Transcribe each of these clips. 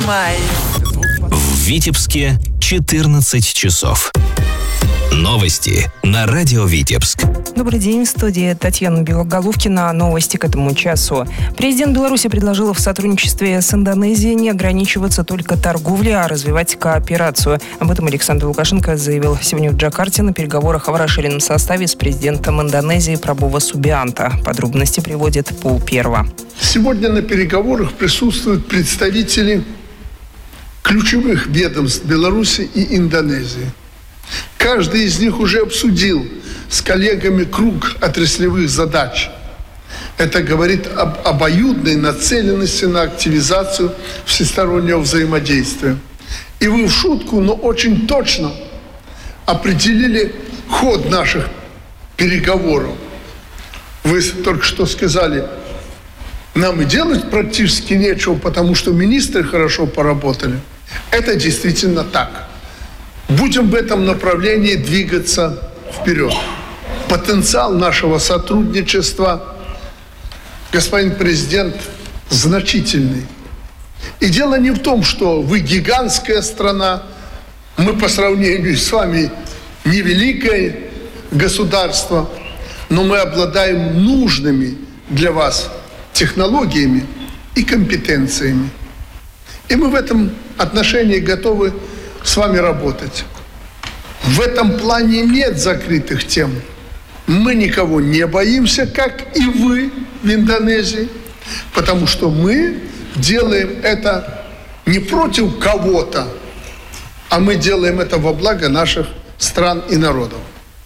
май. В Витебске 14 часов. Новости на радио Витебск. Добрый день, в студии Татьяна Белоголовкина. Новости к этому часу. Президент Беларуси предложил в сотрудничестве с Индонезией не ограничиваться только торговлей, а развивать кооперацию. Об этом Александр Лукашенко заявил сегодня в Джакарте на переговорах в расширенном составе с президентом Индонезии Прабово Субианто. Подробности приводит Пол Перва. Сегодня на переговорах присутствуют представители ключевых ведомств Беларуси и Индонезии. Каждый из них уже обсудил с коллегами круг отраслевых задач. Это говорит об обоюдной нацеленности на активизацию всестороннего взаимодействия. И вы в шутку, но очень точно определили ход наших переговоров. Вы только что сказали, нам и делать практически нечего, потому что министры хорошо поработали. Это действительно так. Будем в этом направлении двигаться вперед. Потенциал нашего сотрудничества, господин президент, значительный. И дело не в том, что вы гигантская страна, мы по сравнению с вами невеликое государство, но мы обладаем нужными для вас технологиями и компетенциями. И мы в этом отношении готовы с вами работать. В этом плане нет закрытых тем. Мы никого не боимся, как и вы в Индонезии, потому что мы делаем это не против кого-то, а мы делаем это во благо наших стран и народов.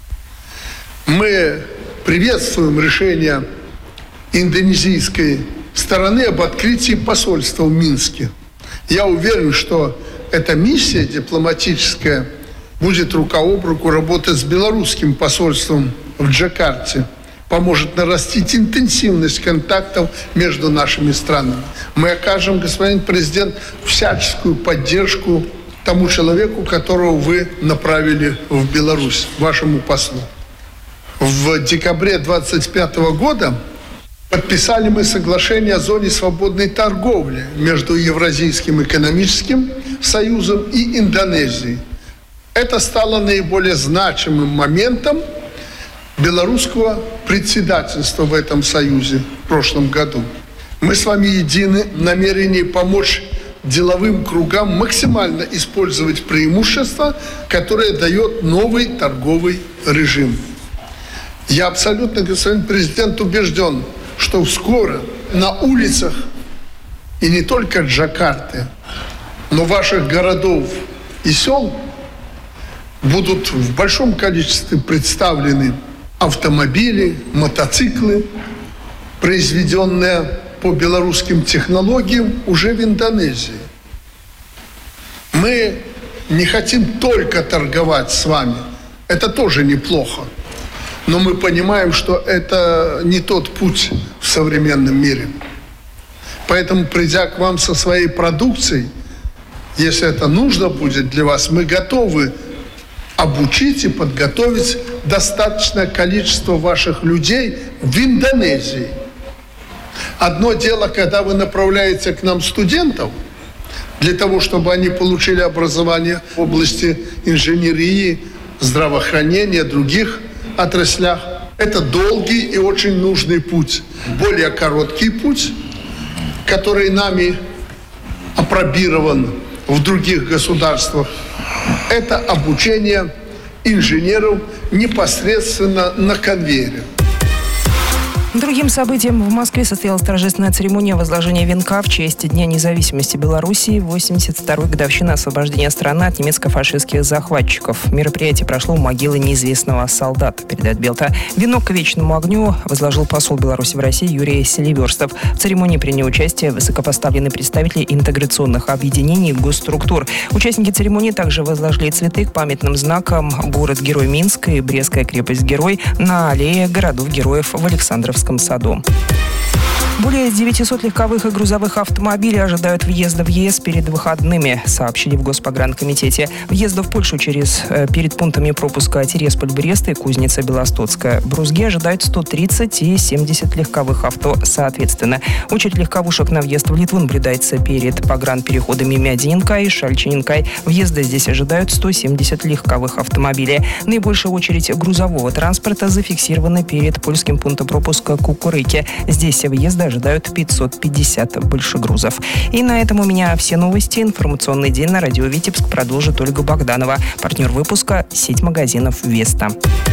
Мы приветствуем решение индонезийской стороны об открытии посольства в Минске. Я уверен, что эта миссия дипломатическая будет рука об руку работать с белорусским посольством в Джакарте, поможет нарастить интенсивность контактов между нашими странами. Мы окажем, господин президент, всяческую поддержку тому человеку, которого вы направили в Беларусь, вашему послу. В декабре 2025 года подписали мы соглашение о зоне свободной торговли между Евразийским экономическим союзом и Индонезией. Это стало наиболее значимым моментом белорусского председательства в этом союзе в прошлом году. Мы с вами едины в намерении помочь деловым кругам максимально использовать преимущества, которые дает новый торговый режим. Я абсолютно, господин президент, убежден, что скоро на улицах и не только Джакарты, но ваших городов и сел будут в большом количестве представлены автомобили, мотоциклы, произведенные по белорусским технологиям уже в Индонезии. Мы не хотим только торговать с вами. Это тоже неплохо. Но мы понимаем, что это не тот путь в современном мире. Поэтому, придя к вам со своей продукцией, если это нужно будет для вас, мы готовы обучить и подготовить достаточное количество ваших людей в Индонезии. Одно дело, когда вы направляете к нам студентов, для того, чтобы они получили образование в области инженерии, здравоохранения, других отраслях. Это долгий и очень нужный путь. Более короткий путь, который нами апробирован в других государствах, это обучение инженеров непосредственно на конвейере. Другим событием в Москве состоялась торжественная церемония возложения венка в честь Дня независимости Белоруссии, 82-й годовщины освобождения страны от немецко-фашистских захватчиков. Мероприятие прошло у могилы неизвестного солдата, передает Белта. Венок к вечному огню возложил посол Беларуси в России Юрий Селиверстов. В церемонии приняли участие высокопоставленные представители интеграционных объединений и госструктур. Участники церемонии также возложили цветы к памятным знакам город-герой Минск и Брестская крепость-герой на аллее городов-героев в Александровской Петропавловском саду. Более 900 легковых и грузовых автомобилей ожидают въезда в ЕС перед выходными, сообщили в Госпогранкомитете. Въезда в Польшу перед пунктами пропуска Тирасполь-Брест и Кузница-Белостоцкая. Брузги ожидают 130 и 70 легковых авто соответственно. Очередь легковушек на въезд в Литву наблюдается перед погранпереходами Мядининкай и Шальчининкай. Въезда здесь ожидают 170 легковых автомобилей. Наибольшая очередь грузового транспорта зафиксирована перед польским пунктом пропуска Кукурыки. Здесь въезда ожидают 550 большегрузов. И на этом у меня все новости. Информационный день на радио Витебск продолжит Ольга Богданова. Партнер выпуска — сеть магазинов «Веста».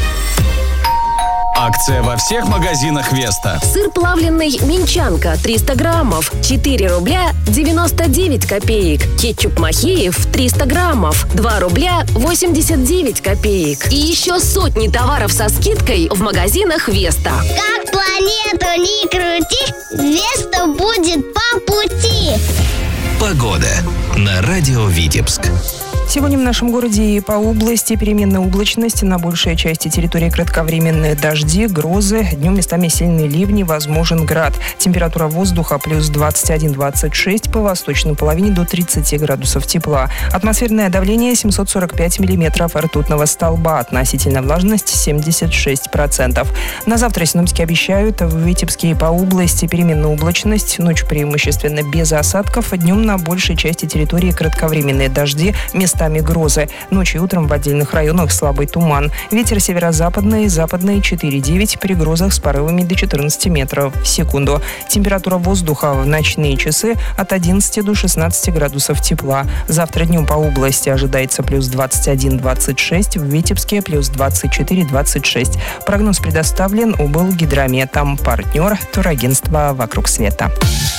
Акция во всех магазинах «Веста». Сыр плавленый «Минчанка» 300 граммов, 4 рубля 99 копеек. Кетчуп «Махеев» 300 граммов, 2 рубля 89 копеек. И еще сотни товаров со скидкой в магазинах «Веста». Как планету не крути, «Веста» будет по пути. Погода на радио Витебск. Сегодня в нашем городе и по области переменная облачность. На большей части территории кратковременные дожди, грозы. Днем местами сильные ливни, возможен град. Температура воздуха плюс 21-26, по восточной половине до 30 градусов тепла. Атмосферное давление 745 миллиметров ртутного столба. Относительная влажность 76%. На завтра синоптики обещают в Витебске и по области переменная облачность. Ночью преимущественно без осадков. Днем на большей части территории кратковременные дожди, местами грозы. Ночью и утром в отдельных районах слабый туман. Ветер северо-западный, западный 4,9, при грозах с порывами до 14 метров в секунду. Температура воздуха в ночные часы от 11 до 16 градусов тепла. Завтра днем по области ожидается плюс 21-26, в Витебске плюс 24-26. Прогноз предоставлен ОБЛГидрометом. Партнер — турагентство «Вокруг света».